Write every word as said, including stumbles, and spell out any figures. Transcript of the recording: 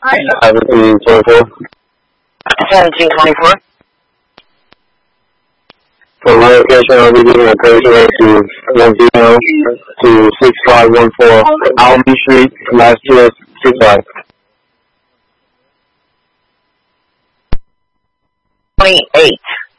seventeen twenty-four. seventeen twenty-four. For my location, I'll be giving a code to one zero to six five one four Almy Street, Massachusetts, six five. twenty-eight.